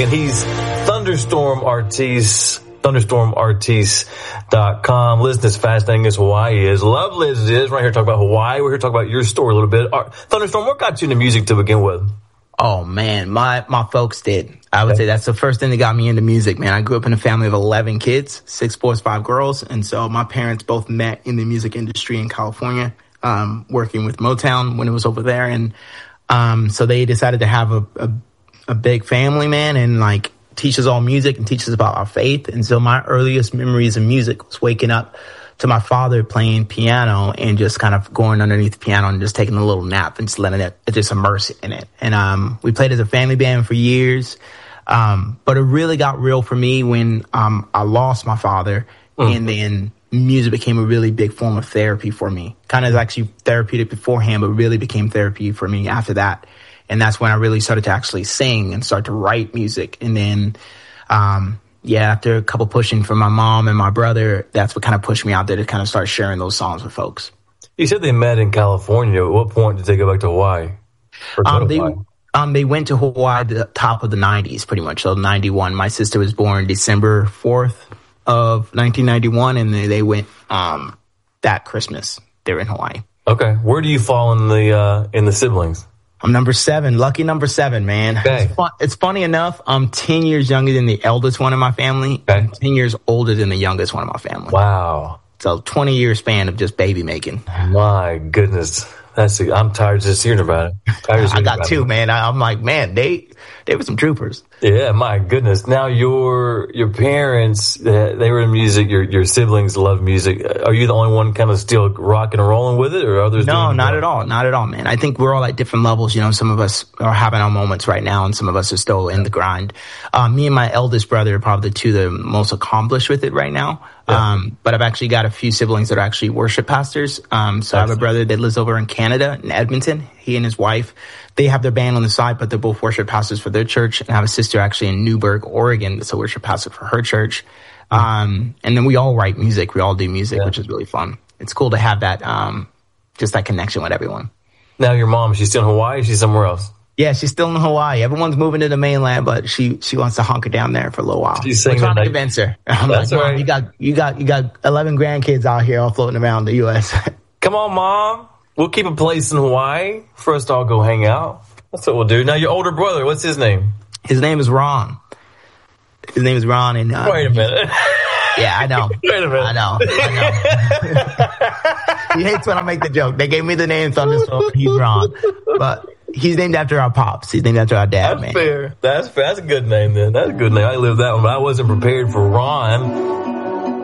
Again, he's Thunderstorm Artis. ThunderstormArtiste.com. Listen, as fascinating as Hawaii is, lovely as it is, right here to talk about Hawaii. We're here to talk about your story a little bit. Thunderstorm, what got you into music to begin with? Oh, man, my folks did. I would say that's the first thing that got me into music, man. I grew up in a family of 11 kids, 6 boys, 5 girls. And so my parents both met in the music industry in California, working with Motown when it was over there. And so they decided to have a big family, man, and like teach us all music and teach us about our faith. And so my earliest memories of music was waking up to my father playing piano and just kind of going underneath the piano and just taking a little nap and just letting it just immerse in it. And we played as a family band for years. But it really got real for me when I lost my father, and then music became a really big form of therapy for me. Kind of actually therapeutic beforehand, but really became therapy for me after that. And that's when I really started to actually sing and start to write music. And then, after a couple pushing from my mom and my brother, that's what kind of pushed me out there to kind of start sharing those songs with folks. You said they met in California. At what point did they go back to Hawaii? They went to Hawaii at the top of the 90s, pretty much. So 91. My sister was born December 4th of 1991, and they went that Christmas. They were in Hawaii. Okay. Where do you fall in the siblings? I'm number 7, lucky number 7, man. Okay. It's funny enough, I'm 10 years younger than the eldest one in my family. Okay. I'm 10 years older than the youngest one in my family. Wow. So 20-year span of just baby making. My goodness. I'm tired just hearing about it. I got 2, man. I'm like, man, they were some troopers. Yeah, my goodness. Now your parents, they were in music. Your siblings love music. Are you the only one kind of still rocking and rolling with it, or are others? No, not at all. Not at all, man. I think we're all at different levels. You know, some of us are having our moments right now, and some of us are still in the grind. Me and my eldest brother are probably the 2 that are most accomplished with it right now. Yeah. But I've actually got a few siblings that are actually worship pastors. So I have a brother that lives over in Canada, in Edmonton. He and his wife, they have their band on the side, but they're both worship pastors for their church. And I have a sister actually in Newburgh, Oregon, that's a worship pastor for her church. And then we all write music. We all do music, which is really fun. It's cool to have that, just that connection with everyone. Now your mom, she's still in Hawaii? She's somewhere else? Yeah, she's still in Hawaii. Everyone's moving to the mainland, but she wants to hunker down there for a little while. She's saying we're trying to convince her. I'm That's like, right. Mom, you got 11 grandkids out here all floating around the U.S. Come on, Mom. We'll keep a place in Hawaii for us to all go hang out. That's what we'll do. Now, your older brother, what's his name? His name is Ron. And wait a minute. Yeah, I know. Wait a minute. I know. He hates when I make the joke. They gave me the name Thunderstorm. He's Ron. But he's named after our pops. He's named after our dad, That's fair. That's a good name, then. That's a good name. I lived that one, but I wasn't prepared for Ron.